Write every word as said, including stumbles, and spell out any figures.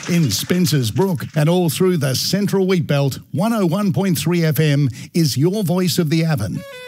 In Spencer's Brook and all through the Central Wheatbelt, one oh one point three F M is your voice of the Avon.